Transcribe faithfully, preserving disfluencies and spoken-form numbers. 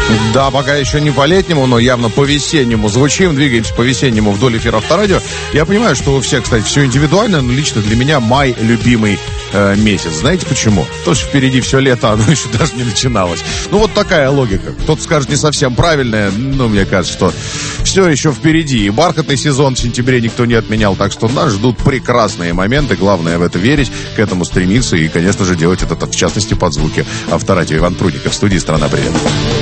Да, пока еще не по-летнему, но явно по-весеннему звучим, двигаемся по-весеннему вдоль эфира Авторадио. Я понимаю, что у всех, кстати, все индивидуально, но лично для меня май любимый э, месяц. Знаете почему? Потому что впереди все лето, оно еще даже не начиналось. Ну, вот такая логика. Кто-то скажет не совсем правильная, но мне кажется, что все еще впереди. И бархатный сезон в сентябре никто не отменял, так что нас ждут прекрасные моменты. Главное в это верить, к этому стремиться и, конечно же, делать это, в частности, под звуки Авторадио. Иван Прудников в студии «Страна привет».